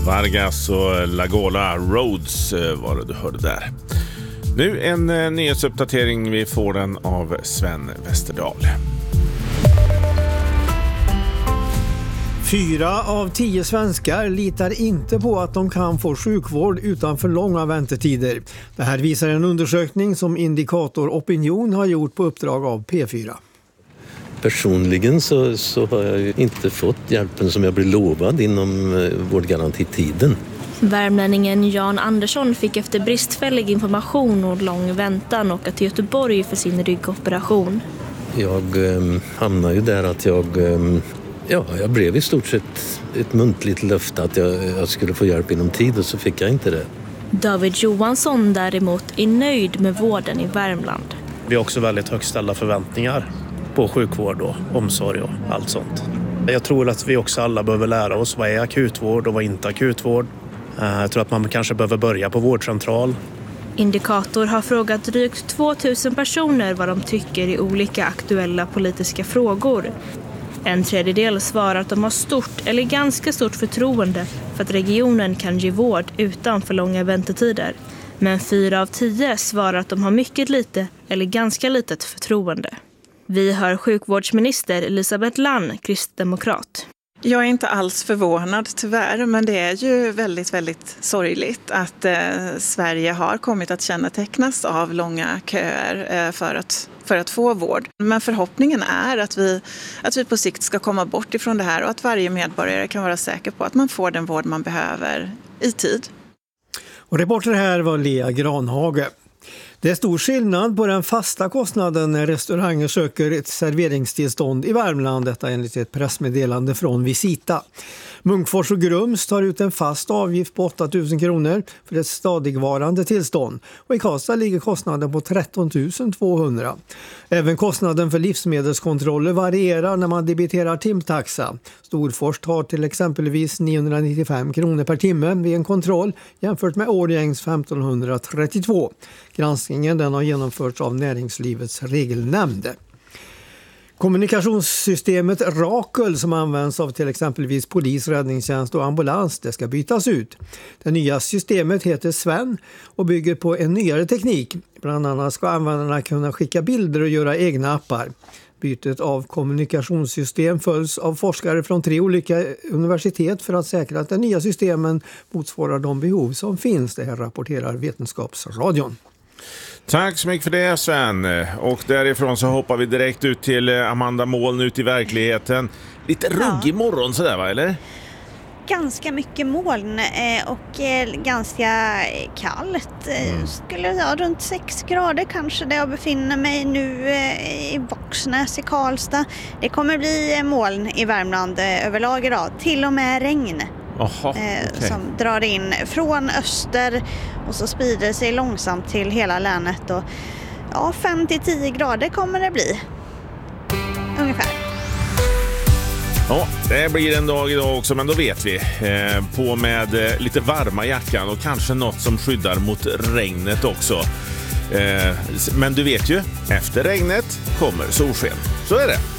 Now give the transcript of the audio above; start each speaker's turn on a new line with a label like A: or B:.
A: Vargas och Lagola Roads var det du hörde där. Nu en nyhetsuppdatering, vi får den av Sven Westerdahl.
B: 4 av 10 svenskar litar inte på att de kan få sjukvård utan för långa väntetider. Det här visar en undersökning som Indikator Opinion har gjort på uppdrag av P4.
C: Personligen så har jag ju inte fått hjälpen som jag blev lovad inom vårdgarantitiden.
D: Värmlänningen Jan Andersson fick efter bristfällig information och lång väntan åka till Göteborg för sin ryggoperation.
C: Jag hamnade ju där att jag blev i stort sett ett muntligt löfte att jag skulle få hjälp inom tid, och så fick jag inte det.
D: David Johansson däremot är nöjd med vården i Värmland.
E: Vi har också väldigt högt ställda förväntningar på sjukvård och omsorg och allt sånt. Jag tror att vi också alla behöver lära oss vad är akutvård och vad är inte akutvård. Jag tror att man kanske behöver börja på vårdcentral.
D: Indikator har frågat drygt 2000 personer vad de tycker i olika aktuella politiska frågor. 1/3 svarar att de har stort eller ganska stort förtroende för att regionen kan ge vård utan för långa väntetider. Men 4 av 10 svarar att de har mycket lite eller ganska litet förtroende. Vi hör sjukvårdsminister Elisabeth Lann, kristdemokrat.
F: Jag är inte alls förvånad tyvärr, men det är ju väldigt, väldigt sorgligt att Sverige har kommit att kännetecknas av långa köer för att få vård. Men förhoppningen är att vi på sikt ska komma bort ifrån det här och att varje medborgare kan vara säker på att man får den vård man behöver i tid.
B: Och reporter här var Lea Granhage. Det är stor skillnad på den fasta kostnaden när restauranger söker ett serveringstillstånd i Värmland, detta enligt ett pressmeddelande från Visita. Munkfors och Grums tar ut en fast avgift på 8 000 kronor för ett stadigvarande tillstånd, och i Karlstad ligger kostnaden på 13 200. Även kostnaden för livsmedelskontroller varierar när man debiterar timtaxa. Storfors tar till exempelvis 995 kronor per timme vid en kontroll jämfört med Årjängs 1532. Granskningen den har genomförts av Näringslivets regelnämnd. Kommunikationssystemet Rakel som används av till exempelvis polis, räddningstjänst och ambulans, det ska bytas ut. Det nya systemet heter Sven och bygger på en nyare teknik. Bland annat ska användarna kunna skicka bilder och göra egna appar. Bytet av kommunikationssystem följs av forskare från 3 olika universitet för att säkra att de nya systemen motsvarar de behov som finns. Det här rapporterar Vetenskapsradion.
A: Tack så mycket för det, Sven. Och därifrån så hoppar vi direkt ut till Amanda Moln ut i verkligheten. Lite ruggig morgon sådär, va, eller?
G: Ganska mycket moln och ganska kallt. Skulle jag runt 6 grader kanske där jag befinner mig nu i Våxnäs i Karlstad. Det kommer bli moln i Värmland överlag idag. Till och med regn. Som drar in från öster och så sprider sig långsamt till hela länet. Och 5-10 grader kommer det bli. Ungefär.
A: Ja, det blir en dag idag också, men då vet vi. På med lite varma jackan och kanske något som skyddar mot regnet också. Men du vet ju, efter regnet kommer solsken. Så är det.